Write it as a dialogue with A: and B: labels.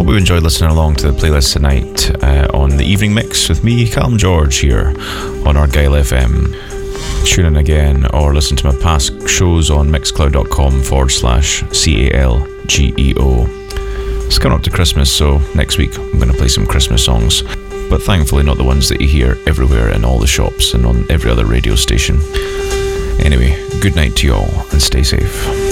A: Hope you enjoyed listening along to the playlist tonight on the evening mix with me, Callum George, here on Argyle FM. Tune in again or listen to my past shows on mixcloud.com/CALGEO. It's coming up to Christmas, so next week I'm going to play some Christmas songs, but thankfully not the ones that you hear everywhere in all the shops and on every other radio station. Anyway, good night to you all and stay safe.